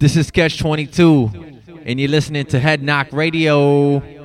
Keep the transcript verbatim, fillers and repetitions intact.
This is Catch twenty-two, and you're listening to Head Knock Radio.